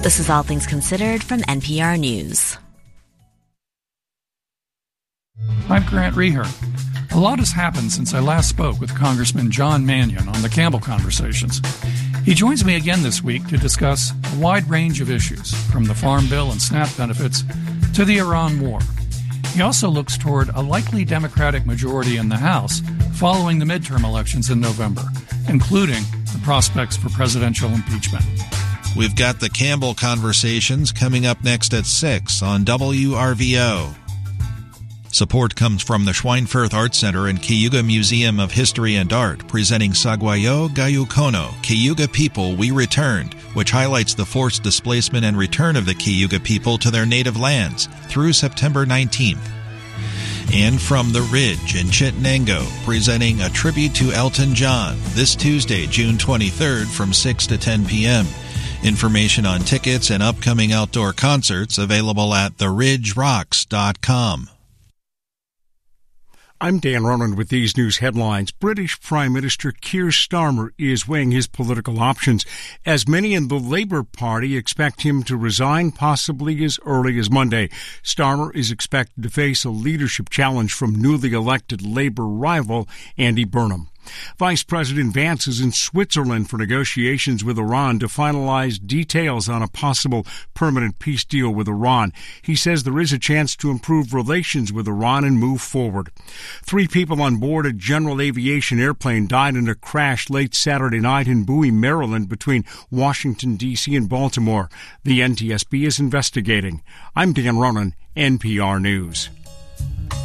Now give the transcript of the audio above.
This is All Things Considered from NPR News. I'm Grant Reher. A lot has happened since I last spoke with Congressman John Mannion on the Campbell Conversations. He joins me again this week to discuss a wide range of issues, from the Farm Bill and SNAP benefits to the Iran war. He also looks toward a likely Democratic majority in the House following the midterm elections in November, including the prospects for presidential impeachment. We've got the Campbell Conversations coming up next at 6 on WRVO. Support comes from the Schweinfurth Art Center and Cayuga Museum of History and Art, presenting Saguayo Gayucono, Cayuga People We Returned, which highlights the forced displacement and return of the Cayuga people to their native lands through September 19th. And from The Ridge in Chittenango, presenting a tribute to Elton John this Tuesday, June 23rd from 6 to 10 p.m. Information on tickets and upcoming outdoor concerts available at theridgerocks.com. I'm Dan Ronan with these news headlines. British Prime Minister Keir Starmer is weighing his political options, as many in the Labour Party expect him to resign possibly as early as Monday. Starmer is expected to face a leadership challenge from newly elected Labour rival Andy Burnham. Vice President Vance is in Switzerland for negotiations with Iran to finalize details on a possible permanent peace deal with Iran. He says there is a chance to improve relations with Iran and move forward. 3 people on board a general aviation airplane died in a crash late Saturday night in Bowie, Maryland, between Washington, D.C. and Baltimore. The NTSB is investigating. I'm Dan Ronan, NPR News.